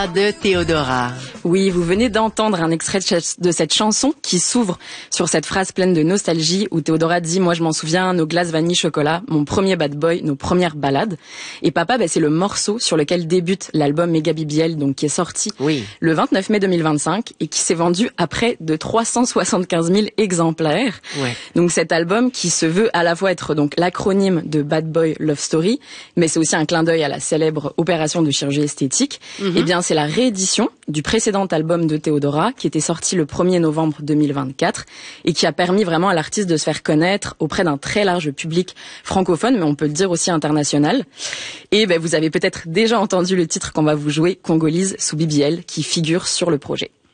Théodora de Théodora. Oui, vous venez d'entendre un extrait de cette chanson qui s'ouvre sur cette phrase pleine de nostalgie où Théodora dit « Moi je m'en souviens, nos glaces vanille chocolat, mon premier bad boy, nos premières balades ». Et Papa, c'est le morceau sur lequel débute l'album Méga BBL, donc qui est sorti le 29 mai 2025 et qui s'est vendu à près de 375 000 exemplaires. Ouais. Donc cet album qui se veut à la fois être donc l'acronyme de Bad Boy Love Story, mais c'est aussi un clin d'œil à la célèbre opération de chirurgie esthétique. Eh bien, c'est la réédition du précédent album de Théodora qui était sorti le 1er novembre 2024 et qui a permis vraiment à l'artiste de se faire connaître auprès d'un très large public francophone, mais on peut le dire aussi international. Et vous avez peut-être déjà entendu le titre qu'on va vous jouer, Congolise sous BBL, qui figure sur le projet.